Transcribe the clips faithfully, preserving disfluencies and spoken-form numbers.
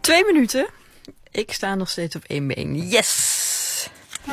Twee minuten. Ik sta nog steeds op één been. Yes!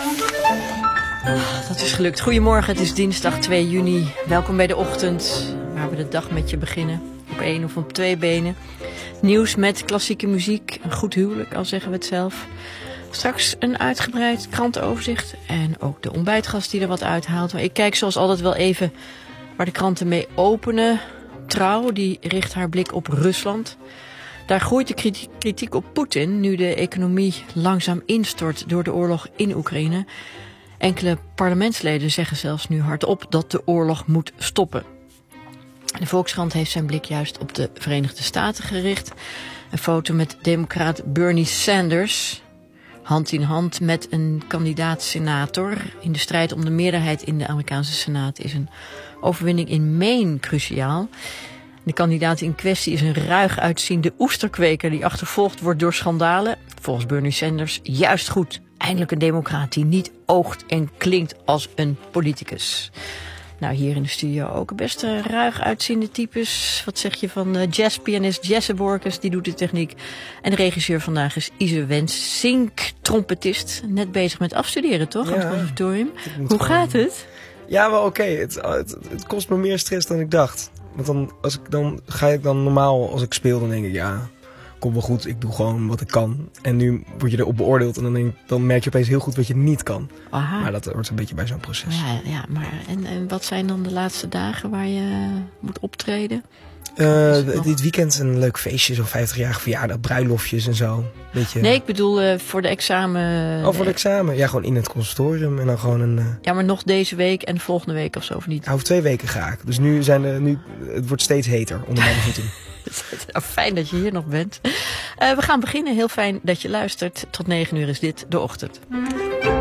Dat is gelukt. Goedemorgen, het is dinsdag twee juni. Welkom bij de ochtend, waar we de dag met je beginnen. Op één of op twee benen. Nieuws met klassieke muziek. Een goed huwelijk, al zeggen we het zelf. Straks een uitgebreid krantenoverzicht. En ook de ontbijtgast die er wat uithaalt. Maar ik kijk zoals altijd wel even waar de kranten mee openen. Trouw, die richt haar blik op Rusland. Daar groeit de kritiek op Poetin nu de economie langzaam instort door de oorlog in Oekraïne. Enkele parlementsleden zeggen zelfs nu hardop dat de oorlog moet stoppen. De Volkskrant heeft zijn blik juist op de Verenigde Staten gericht. Een foto met democraat Bernie Sanders, hand in hand met een kandidaat-senator. In de strijd om de meerderheid in de Amerikaanse Senaat is een overwinning in Maine cruciaal. De kandidaat in kwestie is een ruig uitziende oesterkweker die achtervolgd wordt door schandalen. Volgens Bernie Sanders juist goed. Eindelijk een democraat die niet oogt en klinkt als een politicus. Nou, hier in de studio ook best uh, ruig uitziende types. Wat zeg je van uh, jazzpianist Jesse Borkes, die doet de techniek. En de regisseur vandaag is Ise Wensink, trompetist. Net bezig met afstuderen, toch? Ja, aan het conservatorium. Hoe gaat het? Ja, wel oké. Okay. Het, het, het kost me meer stress dan ik dacht. Want dan, als ik, dan ga ik dan normaal, als ik speel, dan denk ik, ja, komt wel goed. Ik doe gewoon wat ik kan. En nu word je erop beoordeeld en dan, denk, dan merk je opeens heel goed wat je niet kan. Aha. Maar dat hoort een beetje bij zo'n proces. Ja, ja maar en, en wat zijn dan de laatste dagen waar je moet optreden? Uh, dit weekend een leuk feestje, zo'n vijftigjarig verjaardag, bruiloftjes en zo. Beetje... Nee, ik bedoel uh, voor de examen. Oh, voor de examen? Ja, gewoon in het conservatorium en dan gewoon een... Uh... Ja, maar nog deze week en volgende week of zo, of niet? Ja, over twee weken ga ik. Dus nu zijn er, nu, het wordt steeds heter onder mijn voeten. Nou, fijn dat je hier nog bent. Uh, we gaan beginnen. Heel fijn dat je luistert. Tot negen uur is dit de ochtend.